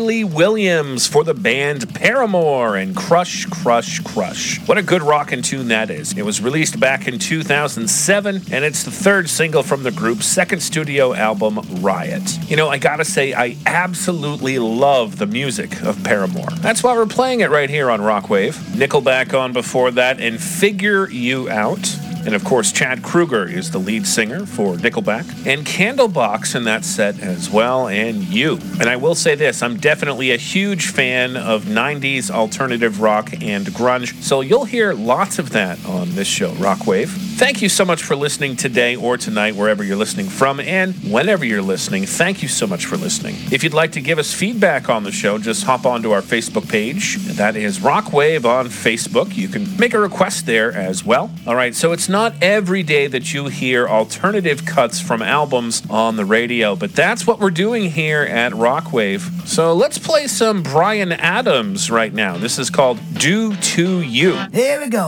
Hayley Williams for the band Paramore and Crush, Crush, Crush. What a good rockin' tune that is. It was released back in 2007, and it's the third single from the group's second studio album, Riot. You know, I gotta say, I absolutely love the music of Paramore. That's why we're playing it right here on Rockwave. Nickelback on before that, and Figure You Out. And of course, Chad Kroeger is the lead singer for Nickelback. And Candlebox in that set as well, and You. And I will say this, I'm definitely a huge fan of 90s alternative rock and grunge, so you'll hear lots of that on this show, Rockwave. Thank you so much for listening today or tonight, wherever you're listening from, and whenever you're listening, thank you so much for listening. If you'd like to give us feedback on the show, just hop onto our Facebook page. That is Rockwave on Facebook. You can make a request there as well. All right, so it's not every day that you hear alternative cuts from albums on the radio, but that's what we're doing here at Rockwave. So let's play some Bryan Adams right now. This is called Do To You. Here we go.